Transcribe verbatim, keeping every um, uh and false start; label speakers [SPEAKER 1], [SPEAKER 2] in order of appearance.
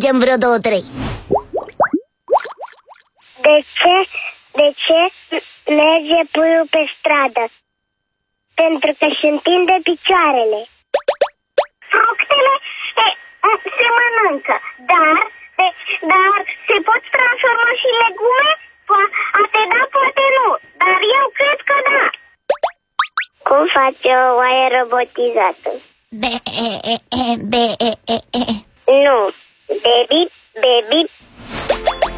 [SPEAKER 1] mergem vreo două, trei.
[SPEAKER 2] De ce, de ce merge puiul pe stradă? Pentru că își întinde picioarele. Fructele e, se mănâncă, dar, de, dar se pot transforma și în legume? Poate da, poate nu, dar eu cred că da. Cum face o oaie robotizată?
[SPEAKER 1] Be, e, e, e, be, e, e, e.
[SPEAKER 2] Nu, baby, baby,